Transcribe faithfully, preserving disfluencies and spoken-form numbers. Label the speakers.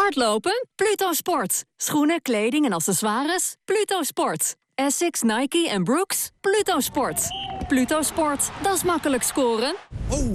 Speaker 1: Hardlopen? Pluto Sport. Schoenen, kleding en accessoires? Pluto Sport. Essex, Nike en Brooks? Pluto Sport. Pluto Sport, dat is makkelijk scoren.
Speaker 2: Oh.